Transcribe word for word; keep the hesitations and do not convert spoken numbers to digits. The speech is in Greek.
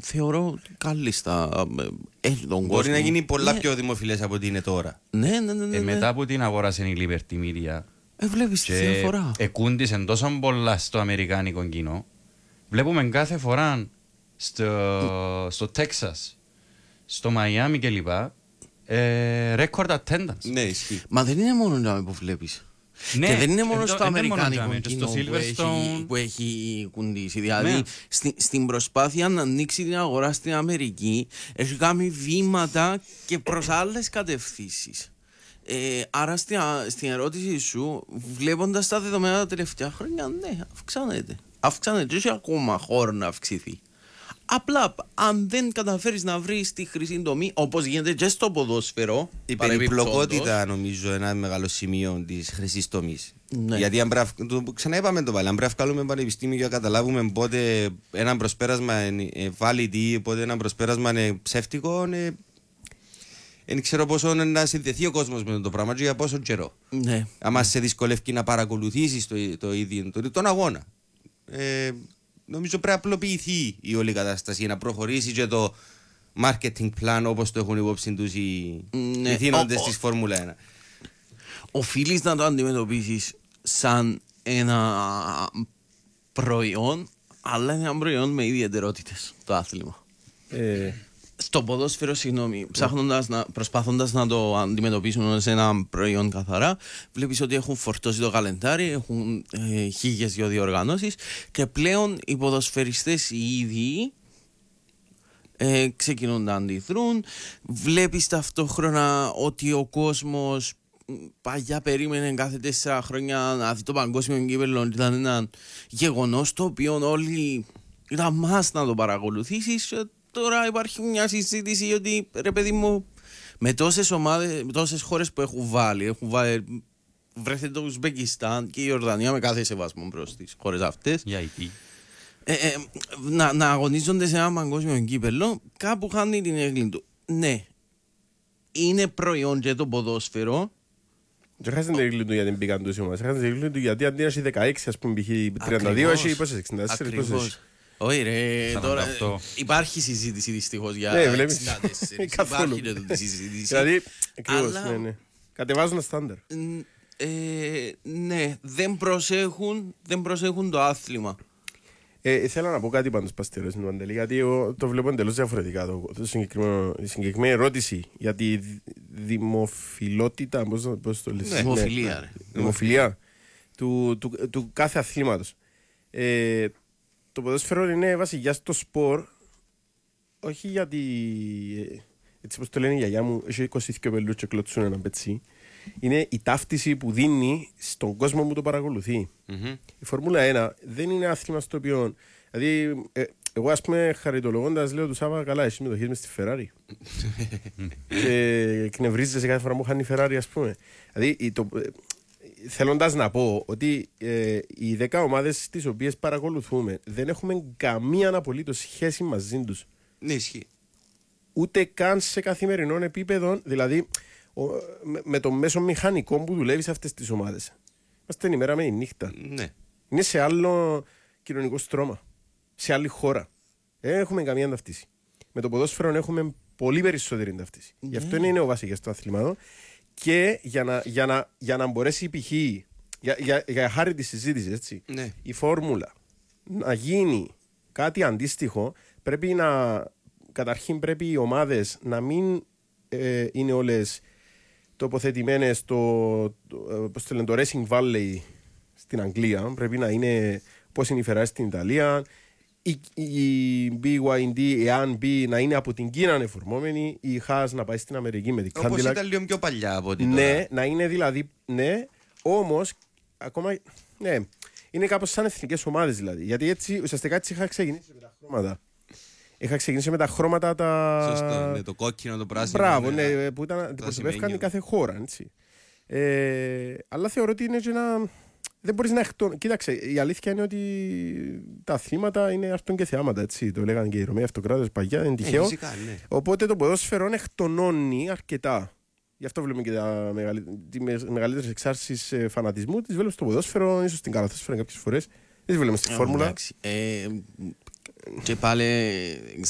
θεωρώ κάλλιστα. Ε, τον Μπορεί κόσμο. να γίνει πολλά ναι. πιο δημοφιλές από ό,τι είναι τώρα. Ναι, ναι, ναι. ναι, Ε, ναι. μετά που την αγόρασε η Liberty Media Ε, βλέπεις τη και διαφορά. εκούντισαν τόσο πολλά στο αμερικάνικο κοινό, βλέπουμε κάθε φορά στο, στο Τέξας, στο Μαϊάμι κλπ. Ε, record attendance. Ναι, ισχύει. Μα δεν είναι μόνο να που βλέπεις. Ναι, και δεν είναι μόνο εν τω- στο εν τω μόνο αμερικάνικο τζάμε, και κοινό στο που έχει, Silverstone. που έχει κουντήσει. Δηλαδή, Ναι. στη- στην προσπάθεια να ανοίξει την αγορά στην Αμερική, έχει κάνει βήματα και προς άλλες κατευθύνσεις. Ε, άρα στην, στην ερώτηση σου, βλέποντας τα δεδομένα τα τελευταία χρόνια, ναι, αυξάνεται. Αυξάνεται και έχει ακόμα χώρο να αυξηθεί. Απλά, αν δεν καταφέρεις να βρεις τη χρυσή τομή, όπως γίνεται και στο ποδόσφαιρο, Η παρεμπιπτόντως, περιπλοκότητα νομίζω ένα μεγάλο σημείο τη χρυσή τομή. Ναι. Γιατί αν πρέπει, το, ξαναείπαμε το πάλι, αν πρέπει να βγάλουμε πανεπιστήμιο για να καταλάβουμε πότε ένα προσπέρασμα είναι ε, valid ή πότε ένα προσπέρασμα είναι ψεύτικο, ε, δεν ξέρω πόσο είναι να συνδεθεί ο κόσμο με το πράγμα και για πόσο καιρό. ναι. Άμα σε δυσκολεύει να παρακολουθήσει το, το ίδιο το, τον αγώνα. Ε, νομίζω πρέπει να απλοποιηθεί η όλη κατάσταση, να προχωρήσει και το marketing plan όπως το έχουν υπόψη τους οι, Ναι. οι θύνοντες Ο- ο- της Φόρμουλα ένα. Οφείλεις να το αντιμετωπίσεις σαν ένα προϊόν, αλλά ένα προϊόν με ιδιαιτερότητες, το άθλημα. Ε, Στο ποδόσφαιρο, συγγνώμη, ψάχνοντας να, προσπαθώντας να το αντιμετωπίσουν ως ένα προϊόν καθαρά, βλέπεις ότι έχουν φορτώσει το καλεντάρι, έχουν ε, χίλιες δυο διοργανώσεις και πλέον οι ποδοσφαιριστές οι ίδιοι ε, ξεκινούν να αντιδρούν. Βλέπεις ταυτόχρονα ότι ο κόσμος μ, παλιά περίμενε κάθε τέσσερα χρόνια να δει το παγκόσμιο κύπελλο, ήταν ένα γεγονός το οποίο όλοι ήταν μας να το παρακολουθήσεις. Ε, Τώρα υπάρχει μια συζήτηση ότι ρε παιδί μου, με τόσες ομάδες, με τόσες χώρες που έχουν βάλει, έχουν βάλει βρέθηκε το Ουσμπεκιστάν και η Ιορδανία με κάθε σεβασμό προς τις χώρες αυτές. Για ι τι. Ε, ε, να, να αγωνίζονται σε ένα παγκόσμιο κύπελλο, κάπου χάνει την έγκλη του. Ναι, είναι προϊόν και το ποδόσφαιρο. και χάσαν την έγκλη του γιατί μπήκαν τους ομάδες. Χάσαν την έγκλη του γιατί αντί να έχει δεκαέξι, ας πούμε, π.χ. τριάντα δύο, Ακριβώς. έχει πόσες, εξήντα τέσσερα, πόσες έχει. Ακριβώς. Όχι ρε, τώρα σαράντα οκτώ. υπάρχει συζήτηση δυστυχώς για Ναι, βλέπεις. εξήντα τέσσερα. Καθόλου. Υπάρχει και τούτη συζήτηση. Δηλαδή, ακριβώς, Αλλά- ναι, ναι. Κατεβάζουν τα στάνταρ. Ν- ε, ναι, δεν προσέχουν, δεν προσέχουν το άθλημα. Ε, θέλω να πω κάτι πάντως πας στη ερώτηση του Παντελή, γιατί εγώ το βλέπω εντελώς διαφορετικά το, το συγκεκριμένο, η συγκεκριμένη ερώτηση για τη δη- δημοφιλότητα, πώς, πώς το λες, Ναι, δημοφιλία, ρε. δημοφιλία του, του, του κάθε αθλήματος. Ε, το ποδόσφαιρο είναι βασικά στο σπορ, όχι γιατί, ε, έτσι όπως το λένε η γιαγιά μου, έχει είκοσι δύο πελούς και κλωτσούν έναν πετσί. Είναι η ταύτιση που δίνει στον κόσμο που το παρακολουθεί. Μμμ. Η Φόρμουλα ένα δεν είναι άθλημα στο οποίο. Δηλαδή, ε, εγώ ας πούμε χαριτολογώντας λέω του Σάβα, καλά, εσύ συμμετοχές μες στη Ferrari. Και εκνευρίζεσαι κάθε φορά που χάνει η Ferrari, ας πούμε. Δηλαδή, η- το, ε, θέλοντας να πω ότι ε, οι δέκα ομάδες τις οποίες παρακολουθούμε δεν έχουμε καμία απολύτως σχέση μαζί τους. Ναι, ισχύει. Ούτε καν σε καθημερινό επίπεδο, δηλαδή ο, με, με το μέσο μηχανικό που δουλεύει σε αυτές τις ομάδες. Είμαστε την ημέρα με τη νύχτα. Ναι. Είναι σε άλλο κοινωνικό στρώμα. Σε άλλη χώρα. Δεν έχουμε καμία ταυτίση. Με το ποδόσφαιρο έχουμε πολύ περισσότερη ταυτίση. Γι' αυτό είναι ο βασικός του αθλήματο. Και για να, για να, για να μπορέσει π.χ. Για, για, για χάρη τη συζήτηση, έτσι. Ναι. Η φόρμουλα να γίνει κάτι αντίστοιχο, πρέπει να. Καταρχήν πρέπει οι ομάδες να μην ε, είναι όλες τοποθετημένες στο το, ε, πώς το λένε, το Racing Valley στην Αγγλία. Πρέπει να είναι πώς είναι η Ferrari στην Ιταλία. Η, η μπι γουάι ντι, εάν μπει, να είναι από την Κίνα εφορμόμενη. Η Haas να πάει στην Αμερική με την Όπως Cadillac. ήταν λίγο πιο παλιά από ό,τι Ναι, τώρα. να είναι δηλαδή. Ναι, όμως ακόμα. Ναι, είναι κάπως σαν εθνικές ομάδες δηλαδή. Γιατί έτσι ουσιαστικά έτσι είχα ξεκινήσει με τα χρώματα. Είχα ξεκινήσει με τα χρώματα τα. Σωστό, ναι, το κόκκινο, το πράσινο. Μπράβο, ναι, ναι, που ήταν το αντιπροσωπεύκαν η ασημένιο. κάθε χώρα. Έτσι. Ε, αλλά θεωρώ ότι είναι και ένα. Δεν μπορείς να εκτό... Κοίταξε, η αλήθεια είναι ότι τα αθλήματα είναι αυτόν και θεάματα. Έτσι. Το λέγανε και οι Ρωμαίοι αυτοκράτες παλιά, είναι τυχαίο. φυσικά, ναι. Οπότε το ποδόσφαιρο εκτονώνει αρκετά. Γι' αυτό βλέπουμε και τα μεγαλύ... τι μεγαλύτερες εξάρσεις ε, φανατισμού. Τις βλέπουμε στο ποδόσφαιρο, ίσως στην καλαθόσφαιρα κάποιες φορές. Δεν τις βλέπουμε στη Ε, φόρμουλα. εντάξει, ε, και πάλι